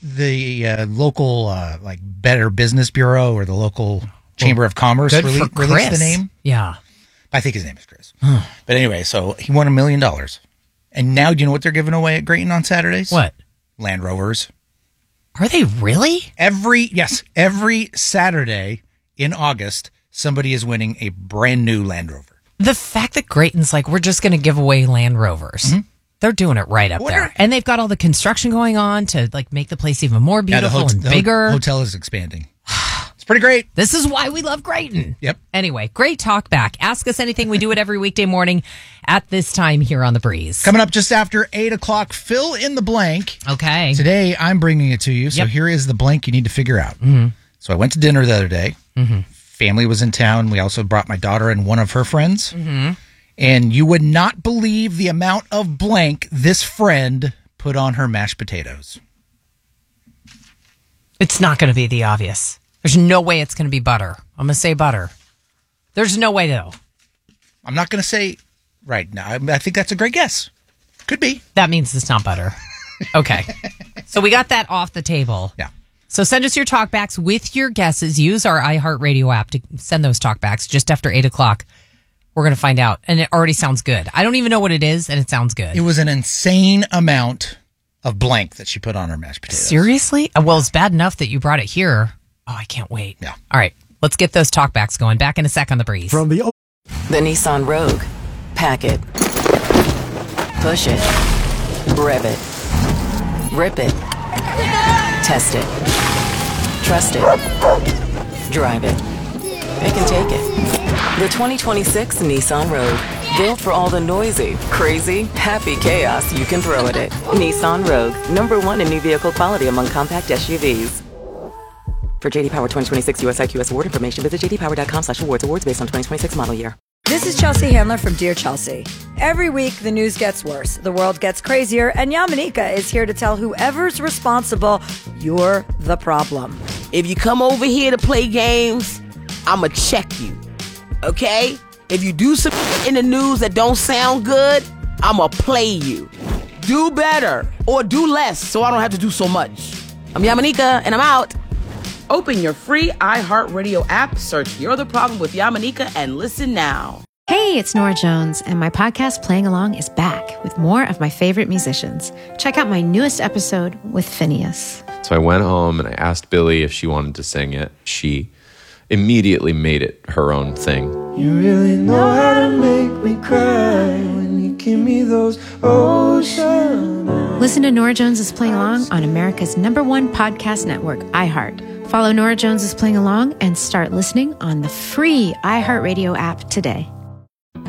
the local like Better Business Bureau or the local Chamber of Commerce released the name. Yeah. I think his name is Chris. But anyway, so he won $1 million. And now do you know what they're giving away at Grayton on Saturdays? What? Land Rovers. Are they really? Every Saturday in August, somebody is winning a brand new Land Rover. The fact that Grayton's like, we're just going to give away Land Rovers. Mm-hmm. They're doing it right up there. And they've got all the construction going on to like make the place even more beautiful and bigger. The hotel is expanding. It's pretty great. This is why we love Grayton. Yep. Anyway, great talk back. Ask us anything. We do it every weekday morning at this time here on The Breeze. Coming up just after 8 o'clock, fill in the blank. Okay. Today, I'm bringing it to you. So here is the blank you need to figure out. Mm-hmm. So I went to dinner the other day. Mm-hmm. Family was in town. We also brought my daughter and one of her friends. Mm-hmm. And you would not believe the amount of blank this friend put on her mashed potatoes. It's not going to be the obvious. There's no way it's going to be butter. I'm going to say butter. There's no way, though. I'm not going to say right now. I think that's a great guess. Could be. That means it's not butter. Okay. So we got that off the table. Yeah. So send us your talkbacks with your guesses. Use our iHeartRadio app to send those talkbacks just after 8 o'clock. We're going to find out. And it already sounds good. I don't even know what it is, and it sounds good. It was an insane amount of blank that she put on her mashed potatoes. Seriously? Well, it's bad enough that you brought it here. Oh, I can't wait. Yeah. All right. Let's get those talkbacks going. Back in a sec on The Breeze. The Nissan Rogue. Pack it. Push it. Rev it. Rip it. Test it. Trust it. Drive it. It can take it. The 2026 Nissan Rogue. Built for all the noisy, crazy, happy chaos you can throw at it. Nissan Rogue. #1 in new vehicle quality among compact SUVs. For JD Power 2026 US IQS award information, visit jdpower.com/awards. Awards based on 2026 model year. This is Chelsea Handler from Dear Chelsea. Every week, the news gets worse, the world gets crazier, and Yamanika is here to tell whoever's responsible, you're the problem. If you come over here to play games, I'ma check you, okay? If you do some in the news that don't sound good, I'ma play you. Do better, or do less, so I don't have to do so much. I'm Yamanika, and I'm out. Open your free iHeartRadio app, search You're the Problem with Yamanika, and listen now. Hey, it's Nora Jones, and my podcast Playing Along is back with more of my favorite musicians. Check out my newest episode with Phineas. So I went home and I asked Billy if she wanted to sing it. She immediately made it her own thing. You really know how to make me cry when you give me those ocean eyes. Listen to Nora Jones is Playing Along on America's #1 podcast network, iHeart. Follow Nora Jones is Playing Along and start listening on the free iHeartRadio app today.